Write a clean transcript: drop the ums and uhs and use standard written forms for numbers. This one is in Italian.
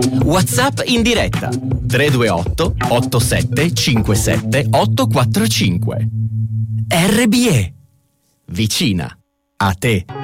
WhatsApp in diretta 328 87 57 845. RBE. Vicina a te.